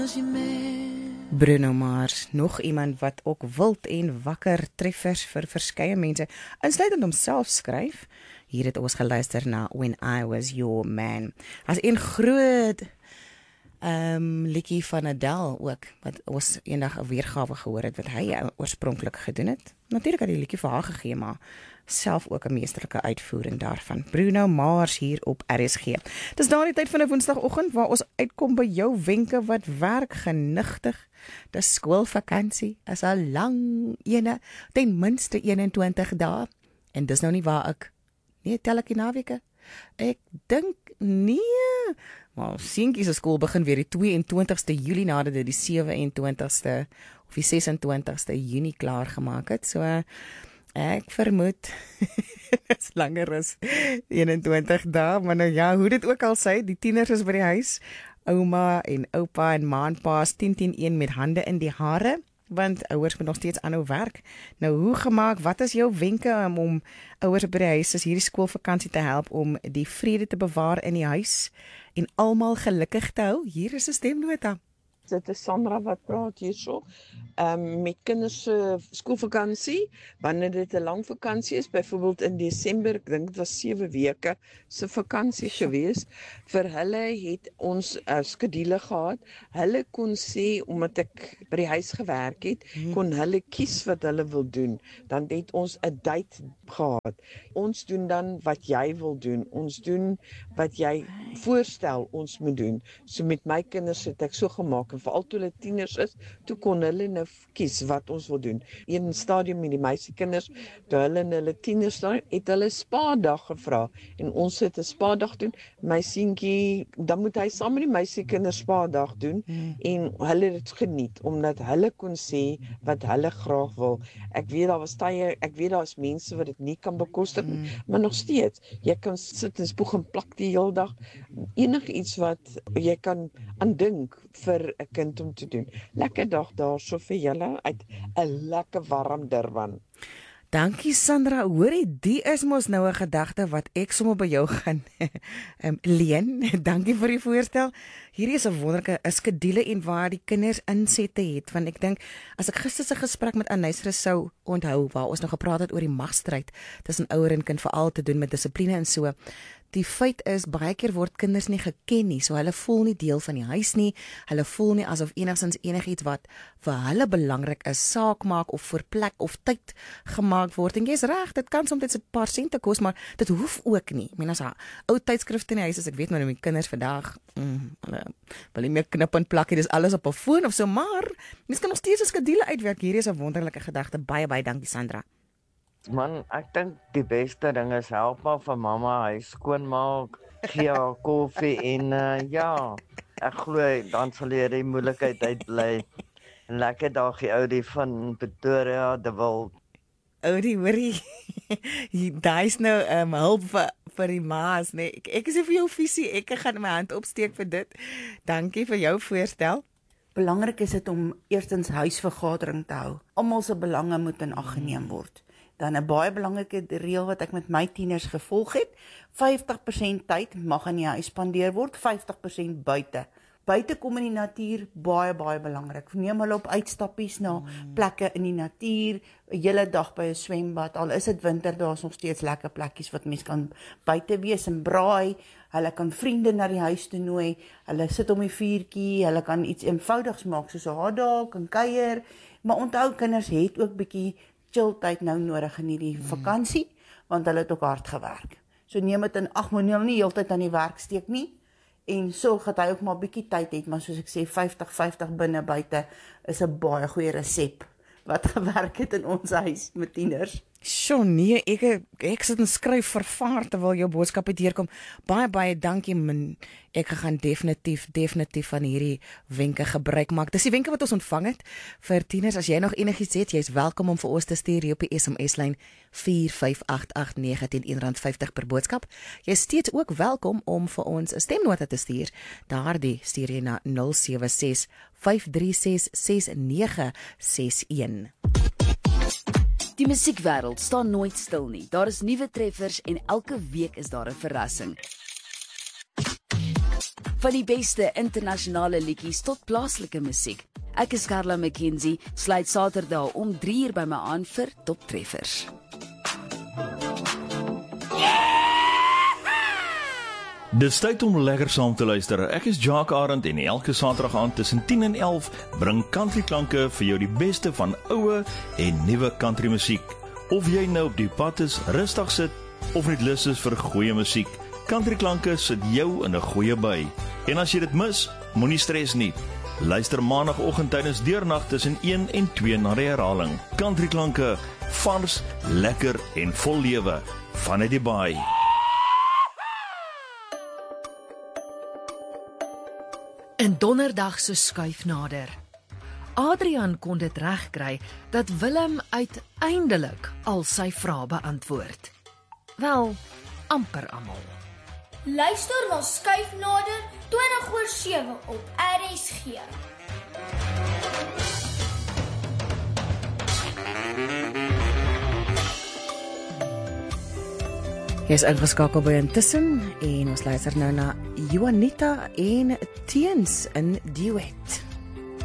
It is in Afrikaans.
Bruno Mars, nog iemand wat ook wild en wakker treffers vir verskeie mense, insluitend homself skryf. Hier het ons geluister na When I Was Your Man. As een groot liedjie van Adele ook, wat ons eendag 'n weergawe gehoor het, wat hy oorspronklik gedoen het. Natuurlik het die liedjie vir haar gegee, maar self ook 'n meesterlike uitvoering daarvan. Bruno Mars hier op RSG. Dis daardie tyd van 'n woensdagoggend waar ons uitkom by jou wenke wat werk genigtig. Dis skoolvakansie, is al lang ene, ten minste 21 dae. En dis nou nie waar ek, tel ek die naweke? Ek dink nee, maar seentjie se skool begin weer die 22ste Julie nadat dit die 27ste of die 26ste Junie klaar gemaak het. So ek vermoed is langer as 21 dae, maar nou ja, hoe dit ook al sê, die tieners is by die huis, ouma en oupa en ma en pa is 10-10-1 met hande in die hare, want ouers moet nog steeds aanhou werk. Nou hoe gemaak, wat is jou wenke om ouers by die huis is hierdie skoolvakansie te help om die vrede te bewaar in die huis en almal gelukkig te hou? Hier is 'n stemnota. Dit is Sandra wat praat hierso. Met kinders se skoolvakansie, wanneer dit 'n lang vakansie is, byvoorbeeld in Desember, ek dink dit was 7 weke se vakansie gewees. Vir hulle het ons 'n skedule gehad. Hulle kon sê, omdat ek by die huis gewerk het, kon hulle kies wat hulle wil doen. Dan het ons 'n date gehad. Ons doen dan wat jy wil doen. Ons doen wat jy voorstel ons moet doen. So met my kinders het ek so gemaak, en veral toe hulle tieners is, toe kon hulle nou kies wat ons wil doen. Een stadium met die meisiekinders, toe hulle in hulle tieners staan, het hulle spa-dag gevra, en ons het 'n spa-dag doen. My seentjie, dan moet hy saam met die meisiekinders spa-dag doen, en hulle het dit geniet, omdat hulle kon sê wat hulle graag wil. Ek weet daar was tye, ek weet daar is mense wat dit nie kan bekostig, maar nog steeds, jy kan sit en spoeg en plak die hele dag, enige iets wat jy kan aandink vir 'n kind om te doen. Lekker dag daarso vir julle uit 'n lekker warm Durban. Dankie Sandra, hoorie, die is mos nou 'n gedagte wat ek sommer by jou gaan leen. Dankie vir die voorstel. Hierdie is 'n wonderlike skedule en waar die kinders insette het, want ek dink, as ek gister se gesprek met Anys Rousseau onthou, waar ons nog gepraat het oor die magstryd tussen ouer en kind, veral te doen met dissipline en so. Die feit is, baie keer word kinders nie geken nie, so hulle voel nie deel van die huis nie, hulle voel nie asof enigstens enigiets wat vir hulle belangrik is, saak maak of vir plek of tyd gemaak word. En jy's reg, dit kan soms 'n paar sente kos, maar dit hoef ook nie. Ek meen, as 'n ou tydskrifte in die huis is, ek weet maar nou met kinders vandag, hulle wil nie meer knip en plak, dis alles op 'n foon of so, maar mens kan nog steeds 'n skedule uitwerk. Hierdie is 'n wonderlike gedagte. Baie dankie Sandra. Man, ek dink die beste ding is help maar vir mamma, hy skoonmaak, gee haar koffie en ja, ek glo dan sal jy die moeilikheid uitbly. En lekker dagie oudie van Pretoria, de Wild. Oudie, hoorie, daar is nou hulp vir die maas, nee. Ek is vir jou visie, ek gaan my hand opsteek vir dit. Dankie vir jou voorstel. Belangrik is dit om eerstens huisvergadering te hou. Almal se belange moet in ag geneem word. Dan 'n baie belangrike reël wat ek met my tieners gevolg het, 50% tyd mag in die huis spandeer word, 50% buite. Buite kom in die natuur, baie belangrik. Neem hulle op uitstappies na plekke in die natuur, 'n hele dag by 'n swembad, al is dit winter, daar is nog steeds lekker plekkies wat mens kan buite wees en braai, hulle kan vriende na die huis toe nooi, hulle sit om die vuurtjie, hulle kan iets eenvoudigs maak, soos 'n hotdog, kan kuier, maar onthou, kinders het ook bietjie chill tyd nou nodig in hierdie vakansie, want hulle het ook hard gewerk. So neem dit in ag, moet hulle nie heeltyd aan die werk steek nie, en sorg dat hy ook maar bietjie tyd het, maar soos ek sê, 50-50 binne buite is 'n baie goeie resep wat gewerk het in ons huis met tieners. Sjoe, nee, ek sit en skryf vervaar terwyl jou boodskappe deurkom. Baie dankie, man. Ek gaan definitief van hierdie wenke gebruik maak. Dis die wenke wat ons ontvang het vir tieners. As jy nog enigiets het, jy's welkom om vir ons te stuur hier op die SMS-lyn 45889 teen R1.50 per boodskap. Jy is steeds ook welkom om vir ons 'n stemnota te stuur. Daardie stuur jy na 076 536 6961. Die musiekwêreld staan nooit stil nie. Daar is nuwe treffers en elke week is daar 'n verrassing. Van die beste internasionale liedjies tot plaaslike musiek. Ek is Carla McKenzie, sluit Saterdag om 3:00 by my aan vir Top Treffers. Dis tyd om lekker saam te luister. Ek is Jacques Arend en elke Saterdag aand tussen 10 en 11 bring Country Klanke vir jou die beste van oue en nuwe country musiek. Of jy nou op die pad is, rustig sit of net lus is vir goeie musiek, Country Klanke sit jou in 'n goeie by. En as jy dit mis, moenie stres nie. Luister maandagooggend tydens deurnag tussen 1 en 2 na die herhaling. Country Klanke, vars, lekker en vol lewe vanuit die baai. In donderdag se skuif nader. Adrian kon dit regkry dat Willem uiteindelik al sy vrae beantwoord. Wel, amper almal. Luister na Skuif Nader 20/7 op RSG. Jy is ingeskakel by Intussen en ons luister nou na Juanita en Teens in duet.